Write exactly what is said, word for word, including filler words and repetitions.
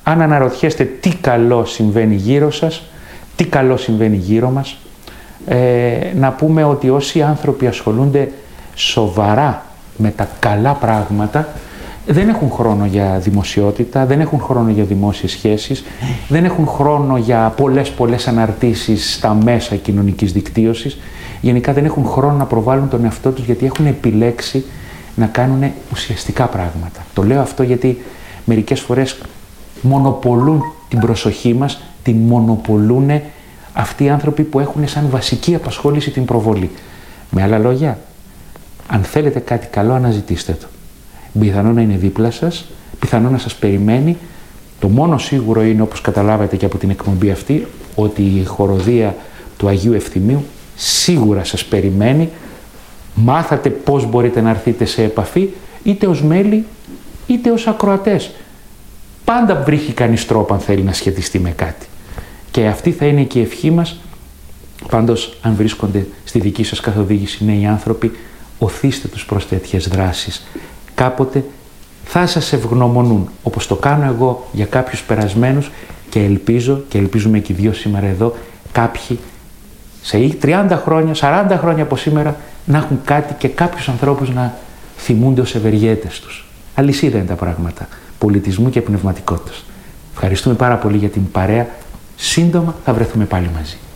αν αναρωτιέστε τι καλό συμβαίνει γύρω σας, τι καλό συμβαίνει γύρω μας, ε, να πούμε ότι όσοι άνθρωποι ασχολούνται σοβαρά με τα καλά πράγματα, δεν έχουν χρόνο για δημοσιότητα, δεν έχουν χρόνο για δημόσιες σχέσεις, δεν έχουν χρόνο για πολλές πολλές αναρτήσεις στα μέσα κοινωνικής δικτύωσης. Γενικά δεν έχουν χρόνο να προβάλλουν τον εαυτό τους, γιατί έχουν επιλέξει να κάνουν ουσιαστικά πράγματα. Το λέω αυτό γιατί μερικές φορές μονοπολούν την προσοχή μας, την μονοπολούν αυτοί οι άνθρωποι που έχουν σαν βασική απασχόληση την προβολή. Με άλλα λόγια, αν θέλετε κάτι καλό, αναζητήστε το. Πιθανό να είναι δίπλα σας, πιθανό να σας περιμένει. Το μόνο σίγουρο είναι, όπως καταλάβατε και από την εκπομπή αυτή, ότι η χοροδία του Αγίου Ευθυμίου σίγουρα σας περιμένει. Μάθατε πώς μπορείτε να έρθετε σε επαφή, είτε ως μέλη, είτε ως ακροατές. Πάντα βρίσκει κανείς τρόπο αν θέλει να σχετιστεί με κάτι. Και αυτή θα είναι και η ευχή μας. Πάντως, αν βρίσκονται στη δική σας καθοδήγηση νέοι άνθρωποι, οθήστε τους προς τέτοιες δράσεις. Κάποτε θα σας ευγνωμονούν, όπως το κάνω εγώ για κάποιους περασμένους, και ελπίζω, και ελπίζουμε και οι δυο σήμερα εδώ, κάποιοι σε τριάντα χρόνια, σαράντα χρόνια από σήμερα, να έχουν κάτι και κάποιους ανθρώπους να θυμούνται ως ευεργέτες τους. Αλυσίδα είναι τα πράγματα πολιτισμού και πνευματικότητας. Ευχαριστούμε πάρα πολύ για την παρέα. Σύντομα θα βρεθούμε πάλι μαζί.